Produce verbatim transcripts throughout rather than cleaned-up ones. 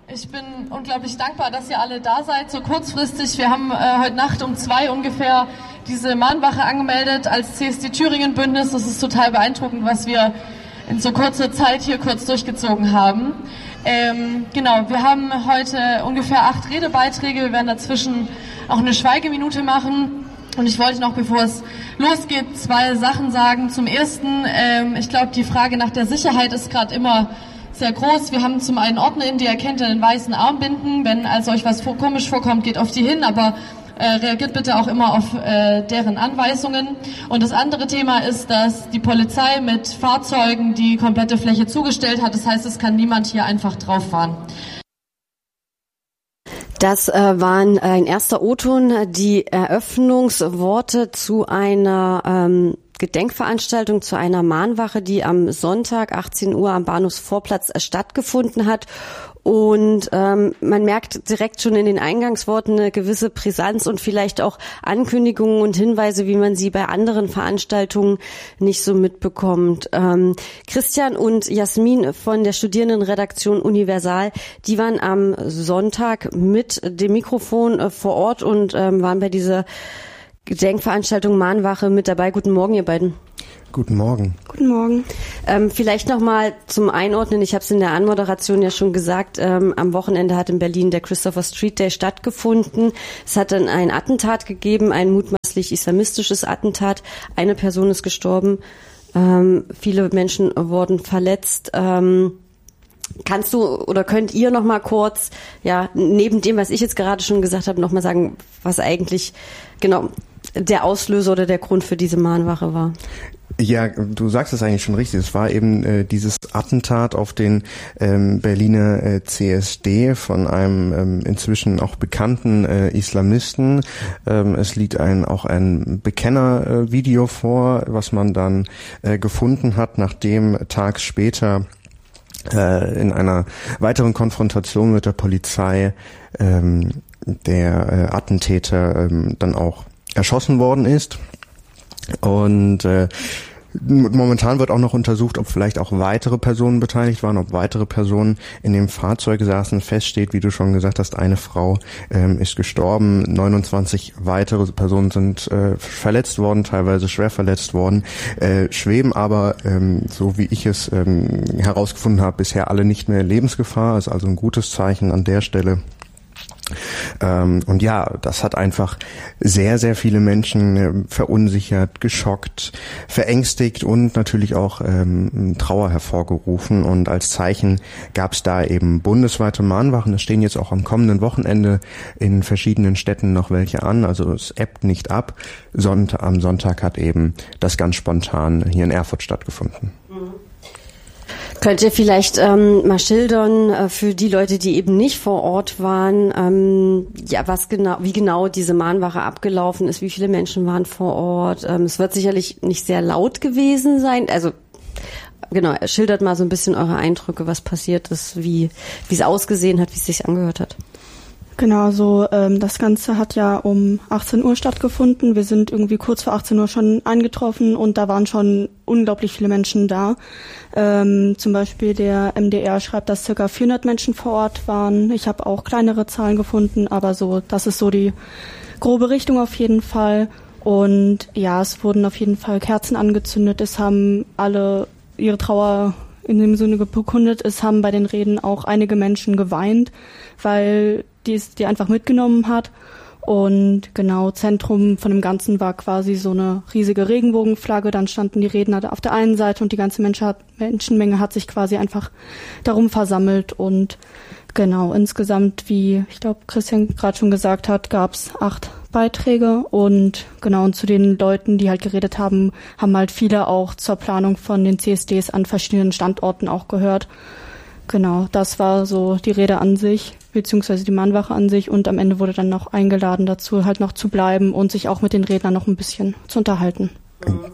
Ich bin unglaublich dankbar, dass ihr alle da seid, so kurzfristig. Wir haben äh, heute Nacht um zwei ungefähr diese Mahnwache angemeldet als C S D Thüringen Bündnis. Das ist total beeindruckend, was wir in so kurzer Zeit hier kurz durchgezogen haben. Ähm, genau, wir haben heute ungefähr acht Redebeiträge. Wir werden dazwischen auch eine Schweigeminute machen. Und ich wollte noch, bevor es losgeht, zwei Sachen sagen. Zum Ersten, ähm, ich glaube, die Frage nach der Sicherheit ist gerade immer sehr groß. Wir haben zum einen OrdnerInnen, die erkennt ihr den weißen Armbinden. Wenn also euch was komisch vorkommt, geht auf die hin, aber äh, reagiert bitte auch immer auf äh, deren Anweisungen. Und das andere Thema ist, dass die Polizei mit Fahrzeugen die komplette Fläche zugestellt hat. Das heißt, es kann niemand hier einfach drauf fahren. Das äh, waren ein erster O-Ton, die Eröffnungsworte zu einer ähm, Gedenkveranstaltung, zu einer Mahnwache, die am Sonntag achtzehn Uhr am Bahnhofsvorplatz stattgefunden hat. Und ähm, man merkt direkt schon in den Eingangsworten eine gewisse Brisanz und vielleicht auch Ankündigungen und Hinweise, wie man sie bei anderen Veranstaltungen nicht so mitbekommt. Ähm, Christian und Jasmin von der Studierendenredaktion Universal, die waren am Sonntag mit dem Mikrofon äh, vor Ort und ähm, waren bei dieser Gedenkveranstaltung Mahnwache mit dabei. Guten Morgen, ihr beiden. Guten Morgen. Guten Morgen. Ähm, vielleicht nochmal zum Einordnen, ich habe es in der Anmoderation ja schon gesagt, ähm, am Wochenende hat in Berlin der Christopher Street Day stattgefunden. Es hat dann ein Attentat gegeben, ein mutmaßlich islamistisches Attentat. Eine Person ist gestorben, ähm, viele Menschen wurden verletzt. Ähm, Kannst du oder könnt ihr noch mal kurz, ja, neben dem, was ich jetzt gerade schon gesagt habe, noch mal sagen, was eigentlich genau der Auslöser oder der Grund für diese Mahnwache war? Ja, du sagst es eigentlich schon richtig. Es war eben äh, dieses Attentat auf den ähm, Berliner äh, C S D von einem ähm, inzwischen auch bekannten äh, Islamisten. Ähm, es liegt ein auch ein Bekenner-Video äh, vor, was man dann äh, gefunden hat, nachdem tags später in einer weiteren Konfrontation mit der Polizei ähm, der äh, Attentäter ähm, dann auch erschossen worden ist. Und äh, momentan wird auch noch untersucht, ob vielleicht auch weitere Personen beteiligt waren, ob weitere Personen in dem Fahrzeug saßen. Feststeht, wie du schon gesagt hast, eine Frau ähm, ist gestorben, neunundzwanzig weitere Personen sind äh, verletzt worden, teilweise schwer verletzt worden, äh, schweben aber, ähm, so wie ich es ähm, herausgefunden habe, bisher alle nicht mehr in Lebensgefahr. Ist also ein gutes Zeichen an der Stelle. Ähm, und ja, das hat einfach sehr, sehr viele Menschen äh, verunsichert, geschockt, verängstigt und natürlich auch ähm, Trauer hervorgerufen. Und als Zeichen gab es da eben bundesweite Mahnwachen. Es stehen jetzt auch am kommenden Wochenende in verschiedenen Städten noch welche an. Also es ebbt nicht ab. Sonntag, am Sonntag hat eben das ganz spontan hier in Erfurt stattgefunden. Mhm. Könnt ihr vielleicht ähm, mal schildern äh, für die Leute, die eben nicht vor Ort waren, ähm, ja, was genau, wie genau diese Mahnwache abgelaufen ist, wie viele Menschen waren vor Ort? Ähm, es wird sicherlich nicht sehr laut gewesen sein. Also genau, schildert mal so ein bisschen eure Eindrücke, was passiert ist, wie wie es ausgesehen hat, wie es sich angehört hat. Genau, so ähm, das Ganze hat ja um achtzehn Uhr stattgefunden. Wir sind irgendwie kurz vor achtzehn Uhr schon eingetroffen und da waren schon unglaublich viele Menschen da. Ähm, zum Beispiel der M D R schreibt, dass circa vierhundert Menschen vor Ort waren. Ich habe auch kleinere Zahlen gefunden, aber so, das ist so die grobe Richtung auf jeden Fall. Und ja, es wurden auf jeden Fall Kerzen angezündet. Es haben alle ihre Trauer in dem Sinne bekundet. Es haben bei den Reden auch einige Menschen geweint, weil die es die einfach mitgenommen hat. Und genau, Zentrum von dem Ganzen war quasi so eine riesige Regenbogenflagge. Dann standen die Redner auf der einen Seite und die ganze Menschenmenge hat sich quasi einfach darum versammelt. Und genau, insgesamt, wie ich glaube Christian gerade schon gesagt hat, gab es acht Beiträge. Und genau, und zu den Leuten, die halt geredet haben, haben halt viele auch zur Planung von den C S Ds an verschiedenen Standorten auch gehört. Genau, das war so die Rede an sich, beziehungsweise die Mahnwache an sich. Und am Ende wurde dann noch eingeladen dazu, halt noch zu bleiben und sich auch mit den Rednern noch ein bisschen zu unterhalten.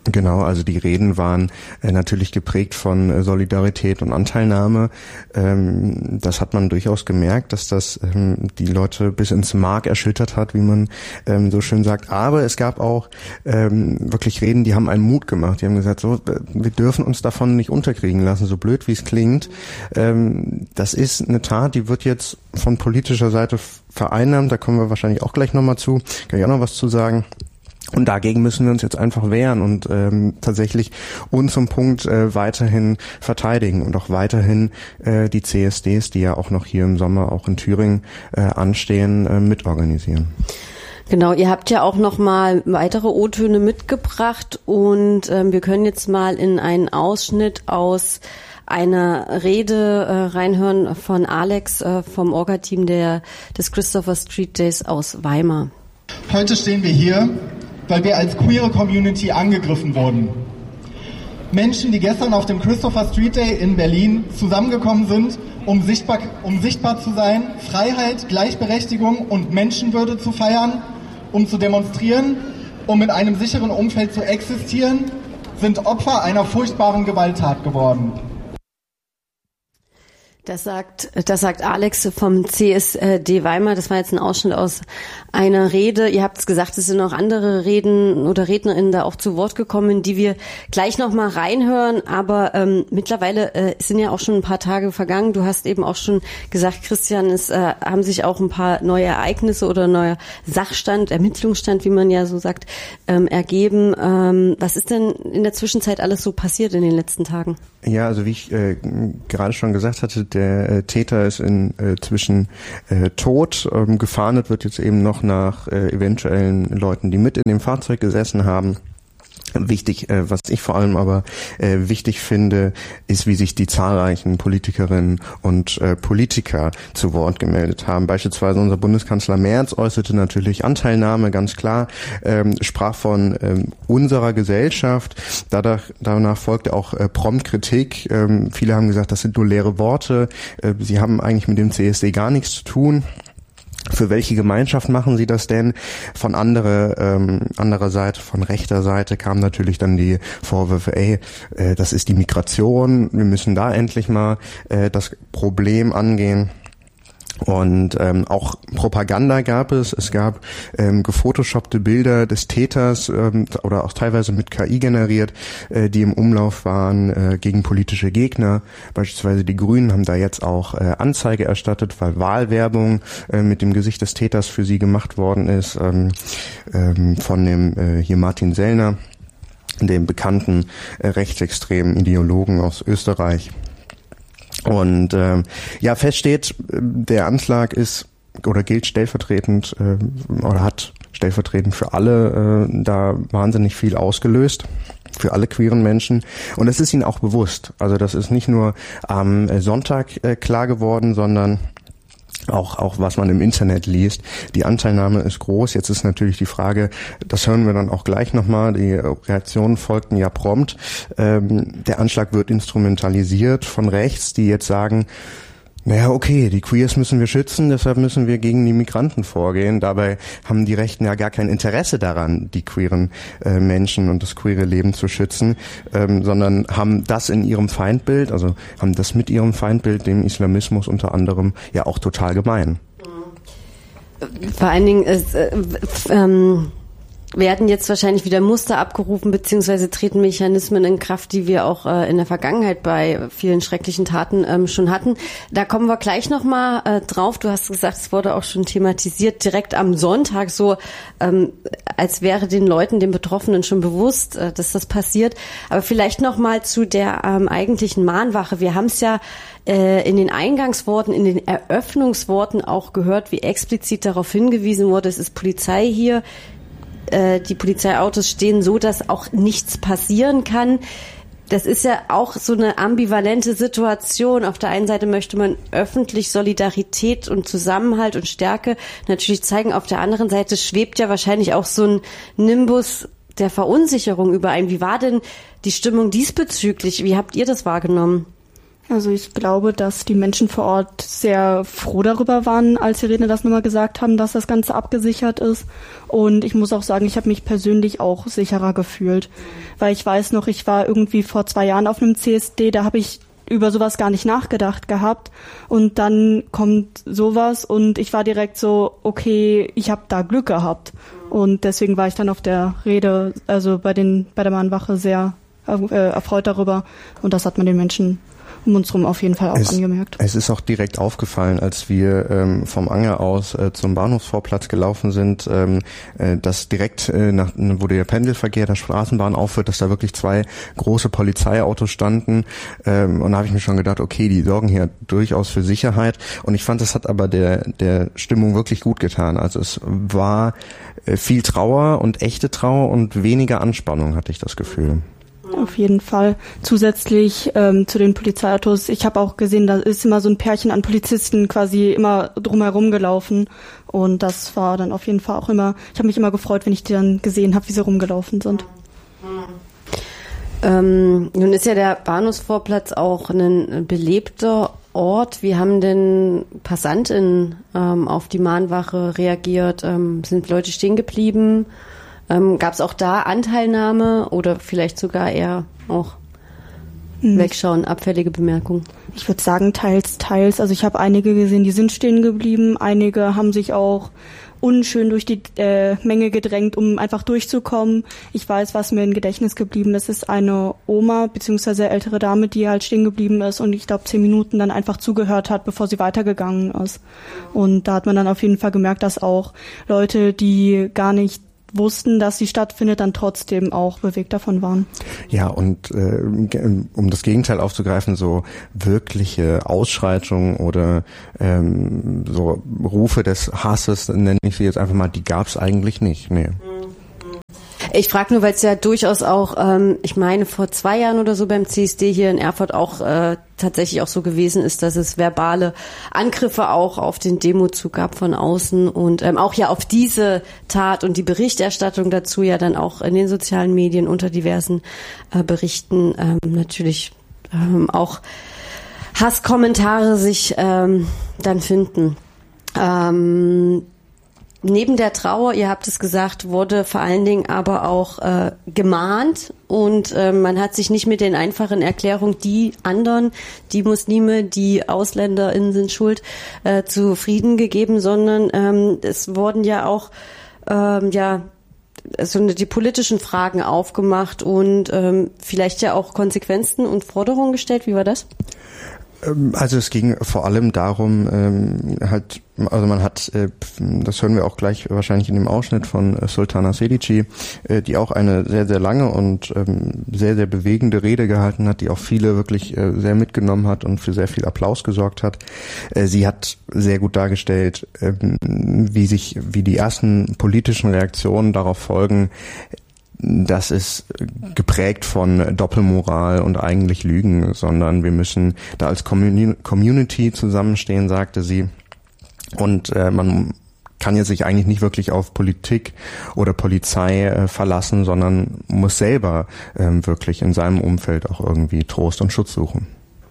Genau, also die Reden waren äh, natürlich geprägt von äh, Solidarität und Anteilnahme. Ähm, das hat man durchaus gemerkt, dass das ähm, die Leute bis ins Mark erschüttert hat, wie man ähm, so schön sagt. Aber es gab auch ähm, wirklich Reden, die haben einen Mut gemacht. Die haben gesagt, so, wir dürfen uns davon nicht unterkriegen lassen, so blöd wie es klingt. Ähm, das ist eine Tat, die wird jetzt von politischer Seite vereinnahmt. Da kommen wir wahrscheinlich auch gleich nochmal zu. Kann ich auch noch was zu sagen. Und dagegen müssen wir uns jetzt einfach wehren und ähm, tatsächlich uns zum Punkt äh, weiterhin verteidigen und auch weiterhin äh, die C S Ds, die ja auch noch hier im Sommer auch in Thüringen äh, anstehen, äh, mitorganisieren. Genau, ihr habt ja auch noch mal weitere O-Töne mitgebracht und ähm, wir können jetzt mal in einen Ausschnitt aus einer Rede äh, reinhören von Alex äh, vom Orga-Team der, des Christopher Street Days aus Weimar. Heute stehen wir hier, weil wir als queere Community angegriffen wurden. Menschen, die gestern auf dem Christopher Street Day in Berlin zusammengekommen sind, um sichtbar, um sichtbar zu sein, Freiheit, Gleichberechtigung und Menschenwürde zu feiern, um zu demonstrieren, um in einem sicheren Umfeld zu existieren, sind Opfer einer furchtbaren Gewalttat geworden. Das sagt, das sagt Alex vom C S D Weimar. Das war jetzt ein Ausschnitt aus einer Rede. Ihr habt es gesagt, es sind noch andere Reden oder RednerInnen da auch zu Wort gekommen, die wir gleich noch mal reinhören. Aber ähm, mittlerweile äh, sind ja auch schon ein paar Tage vergangen. Du hast eben auch schon gesagt, Christian, es äh, haben sich auch ein paar neue Ereignisse oder neuer Sachstand, Ermittlungsstand, wie man ja so sagt, ähm, ergeben. Ähm, was ist denn in der Zwischenzeit alles so passiert in den letzten Tagen? Ja, also wie ich äh, gerade schon gesagt hatte, der äh, Täter ist inzwischen äh, tot. Ähm, gefahndet wird jetzt eben noch nach äh, eventuellen Leuten, die mit in dem Fahrzeug gesessen haben. Wichtig, äh, was ich vor allem aber äh, wichtig finde, ist, wie sich die zahlreichen Politikerinnen und äh, Politiker zu Wort gemeldet haben. Beispielsweise unser Bundeskanzler Merz äußerte natürlich Anteilnahme, ganz klar, ähm, sprach von ähm, unserer Gesellschaft. Dadurch, danach folgte auch äh, prompt Kritik. Ähm, viele haben gesagt, das sind nur leere Worte. Äh, sie haben eigentlich mit dem C S D gar nichts zu tun. Für welche Gemeinschaft machen sie das denn? Von andere, ähm, anderer Seite, von rechter Seite kamen natürlich dann die Vorwürfe, ey, äh, das ist die Migration, wir müssen da endlich mal äh, das Problem angehen. Und ähm, auch Propaganda gab es. Es gab ähm, gefotoshoppte Bilder des Täters ähm, oder auch teilweise mit K I generiert, äh, die im Umlauf waren äh, gegen politische Gegner. Beispielsweise die Grünen haben da jetzt auch äh, Anzeige erstattet, weil Wahlwerbung äh, mit dem Gesicht des Täters für sie gemacht worden ist, ähm, ähm, von dem äh, hier Martin Sellner, dem bekannten äh, rechtsextremen Ideologen aus Österreich. Und ähm, ja, fest steht, der Anschlag ist oder gilt stellvertretend äh, oder hat stellvertretend für alle äh, da wahnsinnig viel ausgelöst, für alle queeren Menschen. Und es ist ihnen auch bewusst. Also das ist nicht nur am äh, Sonntag äh, klar geworden, sondern auch auch was man im Internet liest. Die Anteilnahme ist groß. Jetzt ist natürlich die Frage, das hören wir dann auch gleich nochmal, die Reaktionen folgten ja prompt. Ähm, der Anschlag wird instrumentalisiert von rechts, die jetzt sagen, naja, okay, die Queers müssen wir schützen, deshalb müssen wir gegen die Migranten vorgehen. Dabei haben die Rechten ja gar kein Interesse daran, die queeren äh, Menschen und das queere Leben zu schützen, ähm, sondern haben das in ihrem Feindbild, also haben das mit ihrem Feindbild, dem Islamismus unter anderem, ja auch total gemein. Vor allen Dingen ist, äh, ähm werden jetzt wahrscheinlich wieder Muster abgerufen, beziehungsweise treten Mechanismen in Kraft, die wir auch äh, in der Vergangenheit bei vielen schrecklichen Taten ähm, schon hatten. Da kommen wir gleich nochmal äh, drauf. Du hast gesagt, es wurde auch schon thematisiert, direkt am Sonntag, so ähm, als wäre den Leuten, den Betroffenen schon bewusst, äh, dass das passiert. Aber vielleicht nochmal zu der ähm, eigentlichen Mahnwache. Wir haben es ja äh, in den Eingangsworten, in den Eröffnungsworten auch gehört, wie explizit darauf hingewiesen wurde, es ist Polizei hier. Die Polizeiautos stehen so, dass auch nichts passieren kann. Das ist ja auch so eine ambivalente Situation. Auf der einen Seite möchte man öffentlich Solidarität und Zusammenhalt und Stärke natürlich zeigen. Auf der anderen Seite schwebt ja wahrscheinlich auch so ein Nimbus der Verunsicherung über ein. Wie war denn die Stimmung diesbezüglich? Wie habt ihr das wahrgenommen? Also ich glaube, dass die Menschen vor Ort sehr froh darüber waren, als die Redner das nochmal gesagt haben, dass das Ganze abgesichert ist. Und ich muss auch sagen, ich habe mich persönlich auch sicherer gefühlt. Weil ich weiß noch, ich war irgendwie vor zwei Jahren auf einem C S D, da habe ich über sowas gar nicht nachgedacht gehabt. Und dann kommt sowas und ich war direkt so, okay, ich habe da Glück gehabt. Und deswegen war ich dann auf der Rede, also bei den bei der Mahnwache sehr äh, erfreut darüber. Und das hat man den Menschen um uns rum auf jeden Fall auch es, angemerkt. Es ist auch direkt aufgefallen, als wir ähm, vom Anger aus äh, zum Bahnhofsvorplatz gelaufen sind, ähm, äh, dass direkt, äh, nach, wo der Pendelverkehr der Straßenbahn aufhört, dass da wirklich zwei große Polizeiautos standen. Ähm, und da habe ich mir schon gedacht, okay, die sorgen hier durchaus für Sicherheit. Und ich fand, das hat aber der, der Stimmung wirklich gut getan. Also es war äh, viel Trauer und echte Trauer und weniger Anspannung, hatte ich das Gefühl. Auf jeden Fall. Zusätzlich ähm, zu den Polizeiautos, ich habe auch gesehen, da ist immer so ein Pärchen an Polizisten quasi immer drumherum gelaufen und das war dann auf jeden Fall auch immer, ich habe mich immer gefreut, wenn ich die dann gesehen habe, wie sie rumgelaufen sind. Ähm, nun ist ja der Bahnhofsvorplatz auch ein belebter Ort. Wie haben denn PassantInnen ähm, auf die Mahnwache reagiert? Ähm, sind Leute stehen geblieben? Ähm, gab es auch da Anteilnahme oder vielleicht sogar eher auch hm. Wegschauen, abfällige Bemerkungen? Ich würde sagen teils, teils. Also ich habe einige gesehen, die sind stehen geblieben. Einige haben sich auch unschön durch die äh, Menge gedrängt, um einfach durchzukommen. Ich weiß, was mir im Gedächtnis geblieben ist, ist eine Oma bzw. ältere Dame, die halt stehen geblieben ist und ich glaube zehn Minuten dann einfach zugehört hat, bevor sie weitergegangen ist. Und da hat man dann auf jeden Fall gemerkt, dass auch Leute, die gar nicht wussten, dass sie stattfindet, dann trotzdem auch bewegt davon waren. Ja, und äh, um das Gegenteil aufzugreifen, so wirkliche Ausschreitungen oder ähm, so Rufe des Hasses, nenne ich sie jetzt einfach mal, die gab es eigentlich nicht. Nee. Ich frage nur, weil es ja durchaus auch, ähm, ich meine, vor zwei Jahren oder so beim C S D hier in Erfurt auch äh, tatsächlich auch so gewesen ist, dass es verbale Angriffe auch auf den Demozug gab von außen und ähm, auch ja auf diese Tat und die Berichterstattung dazu ja dann auch in den sozialen Medien unter diversen äh, Berichten ähm, natürlich ähm, auch Hasskommentare sich ähm, dann finden. Ähm, Neben der Trauer, ihr habt es gesagt, wurde vor allen Dingen aber auch äh, gemahnt und äh, man hat sich nicht mit den einfachen Erklärungen, die anderen, die Muslime, die AusländerInnen sind schuld, äh, zufrieden gegeben, sondern ähm, es wurden ja auch ähm, ja so die politischen Fragen aufgemacht und ähm, vielleicht ja auch Konsequenzen und Forderungen gestellt. Wie war das? Also es ging vor allem darum, ähm, halt, also man hat, äh, das hören wir auch gleich wahrscheinlich in dem Ausschnitt von äh, Sultana Sedici, äh, die auch eine sehr, sehr lange und ähm, sehr, sehr bewegende Rede gehalten hat, die auch viele wirklich äh, sehr mitgenommen hat und für sehr viel Applaus gesorgt hat. Äh, sie hat sehr gut dargestellt, äh, wie sich, wie die ersten politischen Reaktionen darauf folgen. Das ist geprägt von Doppelmoral und eigentlich Lügen, sondern wir müssen da als Community zusammenstehen, sagte sie. Und äh, man kann ja sich eigentlich nicht wirklich auf Politik oder Polizei äh, verlassen, sondern muss selber äh, wirklich in seinem Umfeld auch irgendwie Trost und Schutz suchen.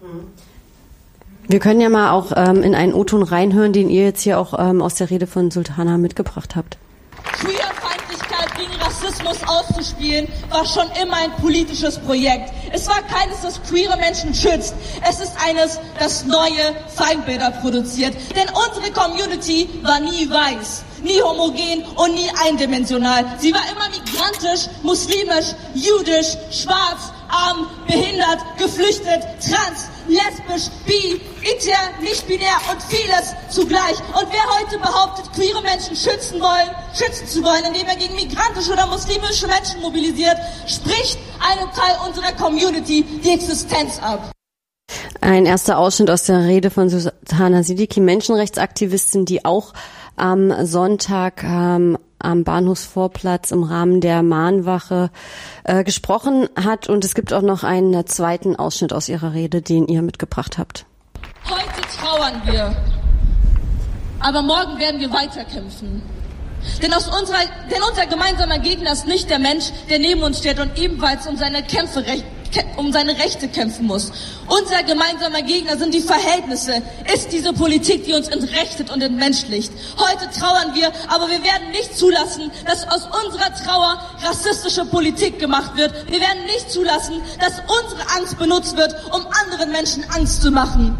Wir können ja mal auch ähm, in einen O-Ton reinhören, den ihr jetzt hier auch ähm, aus der Rede von Sultana mitgebracht habt. Queerfeindlichkeit gegen Rassismus auszuspielen, war schon immer ein politisches Projekt. Es war keines, das queere Menschen schützt. Es ist eines, das neue Feindbilder produziert. Denn unsere Community war nie weiß, nie homogen und nie eindimensional. Sie war immer migrantisch, muslimisch, jüdisch, schwarz, arm, behindert, geflüchtet, trans, lesbisch, bi, inter, nicht-binär und vieles zugleich. Und wer heute behauptet, queere Menschen schützen wollen, schützen zu wollen, indem er gegen migrantische oder muslimische Menschen mobilisiert, spricht einem Teil unserer Community die Existenz ab. Ein erster Ausschnitt aus der Rede von Sultana Sedici, Menschenrechtsaktivistin, die auch am Sonntag ähm, am Bahnhofsvorplatz im Rahmen der Mahnwache äh, gesprochen hat. Und es gibt auch noch einen zweiten Ausschnitt aus ihrer Rede, den ihr mitgebracht habt. Heute trauern wir, aber morgen werden wir weiterkämpfen. Denn, aus unserer, denn unser gemeinsamer Gegner ist nicht der Mensch, der neben uns steht und ebenfalls um seine Kämpfe recht, um seine Rechte kämpfen muss. Unser gemeinsamer Gegner sind die Verhältnisse, ist diese Politik, die uns entrechtet und entmenschlicht. Heute trauern wir, aber wir werden nicht zulassen, dass aus unserer Trauer rassistische Politik gemacht wird. Wir werden nicht zulassen, dass unsere Angst benutzt wird, um anderen Menschen Angst zu machen.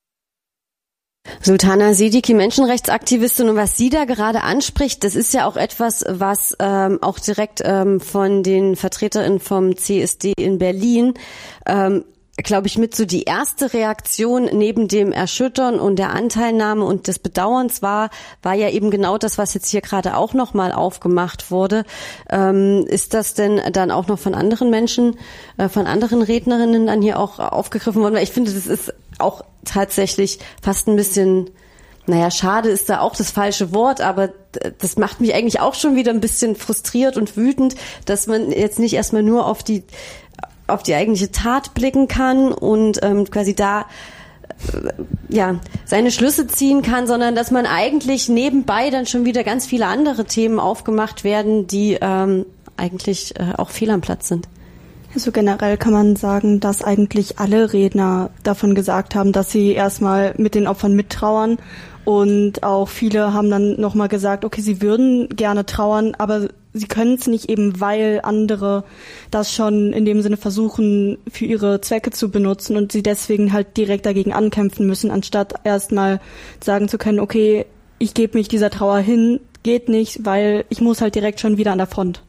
Sultana Siddiqui, Menschenrechtsaktivistin, und was sie da gerade anspricht, das ist ja auch etwas, was ähm, auch direkt ähm, von den VertreterInnen vom C S D in Berlin, ähm, glaube ich, mit so die erste Reaktion neben dem Erschüttern und der Anteilnahme und des Bedauerns war, war ja eben genau das, was jetzt hier gerade auch nochmal aufgemacht wurde. Ähm, ist das denn dann auch noch von anderen Menschen, äh, von anderen Rednerinnen dann hier auch aufgegriffen worden? Weil ich finde, das ist auch tatsächlich fast ein bisschen, naja, schade ist da auch das falsche Wort, aber das macht mich eigentlich auch schon wieder ein bisschen frustriert und wütend, dass man jetzt nicht erstmal nur auf die auf die eigentliche Tat blicken kann und ähm, quasi da äh, ja seine Schlüsse ziehen kann, sondern dass man eigentlich nebenbei dann schon wieder ganz viele andere Themen aufgemacht werden, die ähm, eigentlich äh, auch fehl am Platz sind. Also generell kann man sagen, dass eigentlich alle Redner davon gesagt haben, dass sie erstmal mit den Opfern mittrauern, und auch viele haben dann nochmal gesagt, okay, sie würden gerne trauern, aber sie können es nicht, eben weil andere das schon in dem Sinne versuchen, für ihre Zwecke zu benutzen und sie deswegen halt direkt dagegen ankämpfen müssen, anstatt erstmal sagen zu können, okay, ich gebe mich dieser Trauer hin, geht nicht, weil ich muss halt direkt schon wieder an der Front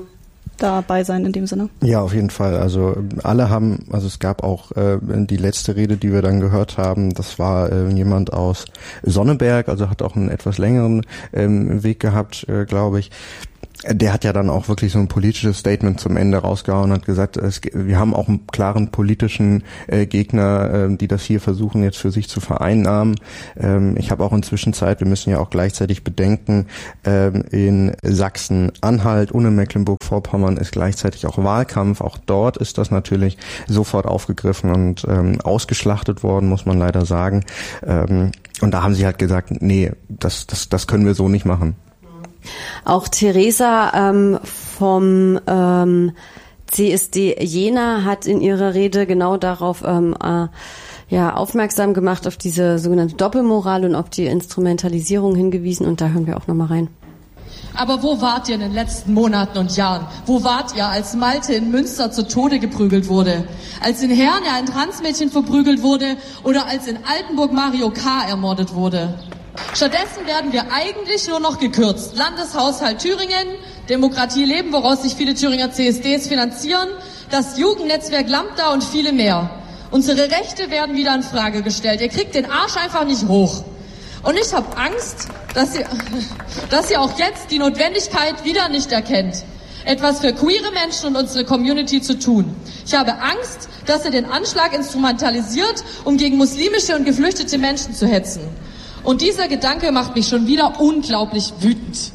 dabei sein in dem Sinne. Ja, auf jeden Fall. Also alle haben, also es gab auch äh, die letzte Rede, die wir dann gehört haben, das war äh, jemand aus Sonneberg, also hat auch einen etwas längeren ähm, Weg gehabt, äh, glaube ich. Der hat ja dann auch wirklich so ein politisches Statement zum Ende rausgehauen und hat gesagt, es, wir haben auch einen klaren politischen äh, Gegner, äh, die das hier versuchen jetzt für sich zu vereinnahmen. Ähm, ich habe auch inzwischen Zeit, wir müssen ja auch gleichzeitig bedenken, ähm, in Sachsen-Anhalt und in Mecklenburg-Vorpommern ist gleichzeitig auch Wahlkampf. Auch dort ist das natürlich sofort aufgegriffen und ähm, ausgeschlachtet worden, muss man leider sagen. Ähm, und da haben sie halt gesagt, nee, das, das, das können wir so nicht machen. Auch Theresa ähm, vom ähm, C S D Jena hat in ihrer Rede genau darauf ähm, äh, ja aufmerksam gemacht, auf diese sogenannte Doppelmoral und auf die Instrumentalisierung hingewiesen, und da hören wir auch nochmal rein. Aber wo wart ihr in den letzten Monaten und Jahren? Wo wart ihr, als Malte in Münster zu Tode geprügelt wurde? Als in Herne ein Transmädchen verprügelt wurde oder als in Altenburg Mario K. ermordet wurde? Stattdessen werden wir eigentlich nur noch gekürzt. Landeshaushalt Thüringen, Demokratie leben, woraus sich viele Thüringer C S Ds finanzieren, das Jugendnetzwerk Lambda und viele mehr. Unsere Rechte werden wieder in Frage gestellt. Ihr kriegt den Arsch einfach nicht hoch. Und ich habe Angst, dass ihr, dass ihr auch jetzt die Notwendigkeit wieder nicht erkennt, etwas für queere Menschen und unsere Community zu tun. Ich habe Angst, dass ihr den Anschlag instrumentalisiert, um gegen muslimische und geflüchtete Menschen zu hetzen. Und dieser Gedanke macht mich schon wieder unglaublich wütend.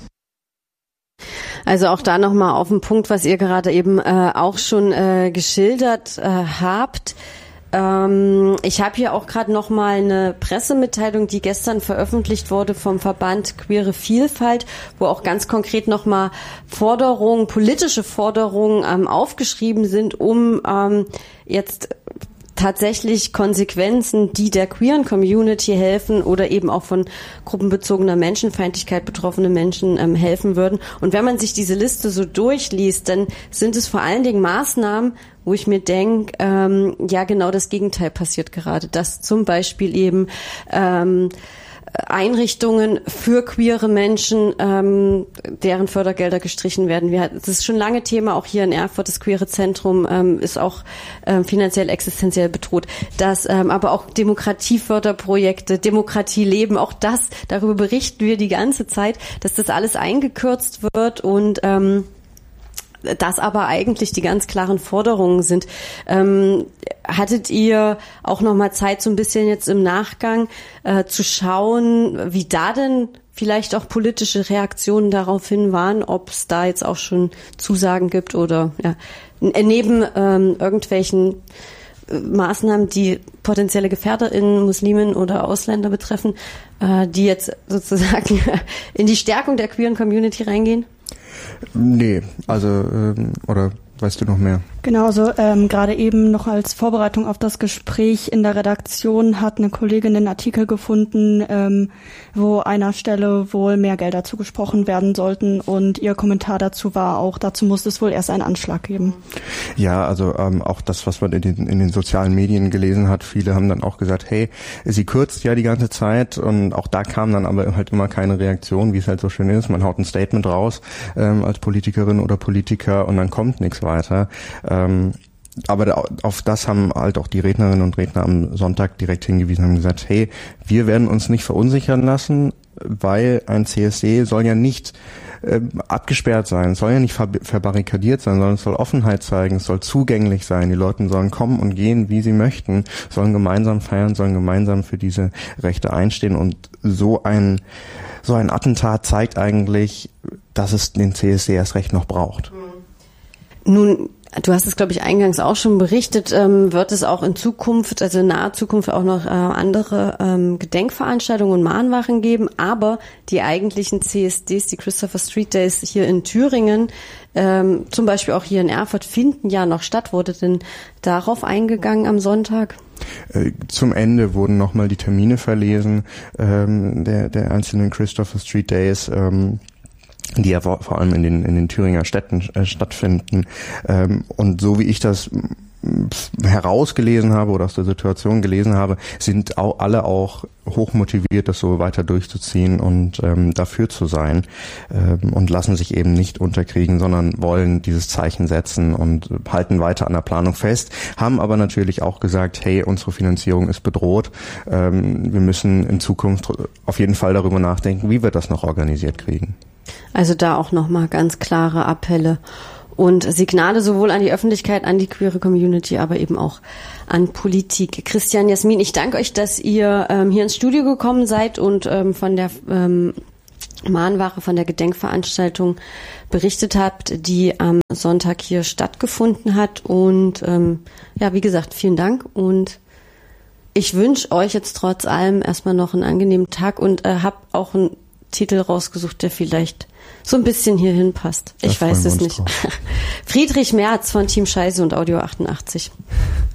Also auch da nochmal auf den Punkt, was ihr gerade eben äh, auch schon äh, geschildert äh, habt. Ähm, ich habe hier auch gerade nochmal eine Pressemitteilung, die gestern veröffentlicht wurde vom Verband Queere Vielfalt, wo auch ganz konkret nochmal Forderungen, politische Forderungen ähm, aufgeschrieben sind, um ähm, jetzt tatsächlich Konsequenzen, die der queeren Community helfen oder eben auch von gruppenbezogener Menschenfeindlichkeit betroffene Menschen ähm, helfen würden. Und wenn man sich diese Liste so durchliest, dann sind es vor allen Dingen Maßnahmen, wo ich mir denke, ähm, ja genau das Gegenteil passiert gerade, dass zum Beispiel eben ähm, Einrichtungen für queere Menschen, ähm, deren Fördergelder gestrichen werden. Wir, das ist schon lange Thema, auch hier in Erfurt, das Queere Zentrum ähm, ist auch ähm, finanziell existenziell bedroht. Dass ähm, aber auch Demokratieförderprojekte, Demokratie leben, auch das, darüber berichten wir die ganze Zeit, dass das alles eingekürzt wird und ähm, das aber eigentlich die ganz klaren Forderungen sind. Ähm, hattet ihr auch noch mal Zeit, so ein bisschen jetzt im Nachgang äh, zu schauen, wie da denn vielleicht auch politische Reaktionen daraufhin waren, ob es da jetzt auch schon Zusagen gibt oder ja, neben ähm, irgendwelchen äh, Maßnahmen, die potenzielle GefährderInnen, Muslimen oder Ausländer betreffen, äh, die jetzt sozusagen in die Stärkung der queeren Community reingehen? Nee, also ähm, oder weißt du noch mehr? Genau, also ähm, gerade eben noch als Vorbereitung auf das Gespräch in der Redaktion hat eine Kollegin den Artikel gefunden, ähm, wo einer Stelle wohl mehr Gelder zugesprochen werden sollten, und ihr Kommentar dazu war auch, dazu muss es wohl erst einen Anschlag geben. Ja, also ähm, auch das, was man in den, in den sozialen Medien gelesen hat, viele haben dann auch gesagt, hey, sie kürzt ja die ganze Zeit, und auch da kam dann aber halt immer keine Reaktion, wie es halt so schön ist. Man haut ein Statement raus ähm, als Politikerin oder Politiker und dann kommt nichts weiter. Ähm, aber auf das haben halt auch die Rednerinnen und Redner am Sonntag direkt hingewiesen, haben gesagt, hey, wir werden uns nicht verunsichern lassen, weil ein C S D soll ja nicht äh, abgesperrt sein, es soll ja nicht ver- verbarrikadiert sein, sondern es soll Offenheit zeigen, es soll zugänglich sein, die Leute sollen kommen und gehen, wie sie möchten, sollen gemeinsam feiern, sollen gemeinsam für diese Rechte einstehen, und so ein so ein Attentat zeigt eigentlich, dass es den C S D erst recht noch braucht. Nun, du hast es, glaube ich, eingangs auch schon berichtet, ähm, wird es auch in Zukunft, also in naher Zukunft auch noch äh, andere ähm, Gedenkveranstaltungen und Mahnwachen geben, aber die eigentlichen C S Ds, die Christopher Street Days hier in Thüringen, ähm, zum Beispiel auch hier in Erfurt, finden ja noch statt. Wurde denn darauf eingegangen am Sonntag? Zum Ende wurden nochmal die Termine verlesen ähm, der, der einzelnen Christopher Street Days, ähm, die ja vor, vor allem in den in den Thüringer Städten äh, stattfinden. Ähm, und so wie ich das herausgelesen habe oder aus der Situation gelesen habe, sind auch alle auch hoch motiviert, das so weiter durchzuziehen und ähm, dafür zu sein, ähm, und lassen sich eben nicht unterkriegen, sondern wollen dieses Zeichen setzen und halten weiter an der Planung fest, haben aber natürlich auch gesagt, hey, unsere Finanzierung ist bedroht, ähm, wir müssen in Zukunft auf jeden Fall darüber nachdenken, wie wir das noch organisiert kriegen. Also da auch nochmal ganz klare Appelle und Signale sowohl an die Öffentlichkeit, an die queere Community, aber eben auch an Politik. Christian, Jasmin, ich danke euch, dass ihr ähm, hier ins Studio gekommen seid und ähm, von der ähm, Mahnwache, von der Gedenkveranstaltung berichtet habt, die am Sonntag hier stattgefunden hat. Und ähm, ja, wie gesagt, vielen Dank, und ich wünsche euch jetzt trotz allem erstmal noch einen angenehmen Tag und äh, hab auch einen Titel rausgesucht, der vielleicht so ein bisschen hierhin passt. Ich weiß es nicht. Friedrich Merz von Team Scheiße und Audio achtundachtzig.